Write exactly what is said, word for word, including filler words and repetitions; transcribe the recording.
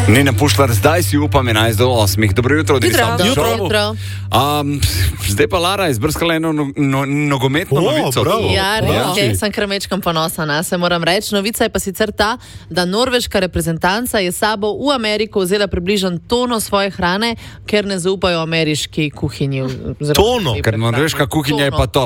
Nina Pušlar, zdaj si upam enajst do osmih. Dobro jutro, Jutro. Odri Jutro. Jutro. Um, zdaj pa Lara izbrskala eno no, no, nogometno O, novico. bravo. Ja, Ja. res, sem kar mečkam ponosna na se, moram reči. Novica je pa sicer ta, da norveška reprezentanca je sabo v Ameriko vzela približno tono svoje hrane, ker ne zaupajo ameriški kuhinji. oziroma- Tono? Ker norveška kuhinja je pa top.